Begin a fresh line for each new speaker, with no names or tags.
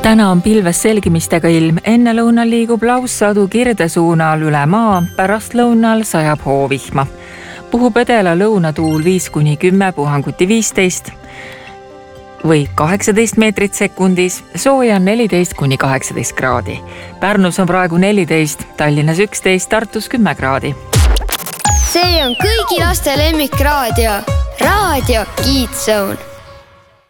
Täna on pilves selgimistega ilm, enne lõunal liigub laussadu Kirde suunal üle maa, pärast lõunal sajab hoovihma. Puhub edela lõunatuul 5-10, puhanguti 15 või 18 meetrit sekundis, sooja on 14-18 kraadi. Pärnus on praegu 14, Tallinnas 11, Tartus 10 kraadi.
See on kõigi laste lemmikraadio, Raadio Kids Zone.